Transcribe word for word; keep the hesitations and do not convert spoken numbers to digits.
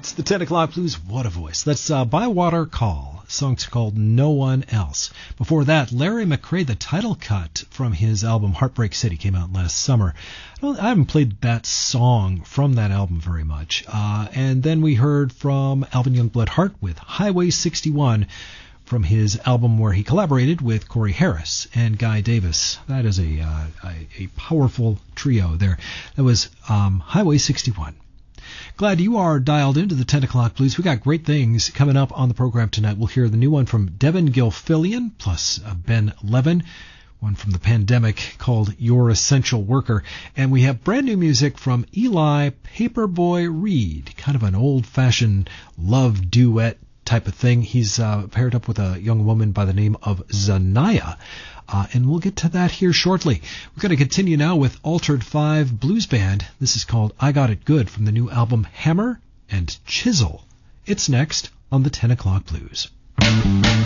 It's the ten o'clock Blues. What a voice. That's uh, Bywater Call. The song's called No One Else. Before that, Larry McCray, the title cut from his album Heartbreak City, came out last summer. I, don't, I haven't played that song from that album very much. Uh, and then we heard from Alvin Youngblood Hart with Highway sixty-one from his album where he collaborated with Corey Harris and Guy Davis. That is a, uh, a, a powerful trio there. That was um, Highway sixty-one. Glad you are dialed into the ten o'clock Blues. We got great things coming up on the program tonight. We'll hear the new one from Devin Gilfillian, plus uh, Ben Levin, one from The Pandemic called Your Essential Worker. And we have brand new music from Eli Paperboy Reed, kind of an old-fashioned love duet type of thing. He's uh, paired up with a young woman by the name of Zanaya. Uh, and we'll get to that here shortly. We're going to continue now with Altered Five Blues Band. This is called I Got It Good from the new album Hammer and Chisel. It's next on the ten o'clock Blues.